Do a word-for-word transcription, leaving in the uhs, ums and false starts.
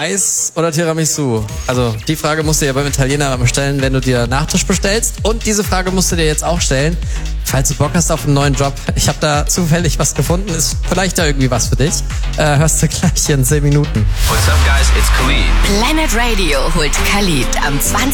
Eis oder Tiramisu? Also die Frage musst du dir beim Italiener stellen, wenn du dir Nachtisch bestellst. Und diese Frage musst du dir jetzt auch stellen, falls du Bock hast auf einen neuen Job. Ich habe da zufällig was gefunden, ist vielleicht da irgendwie was für dich. Äh, hörst du gleich in zehn Minuten. What's up, guys? It's Khalid. Planet Radio holt Khalid am zwanzigsten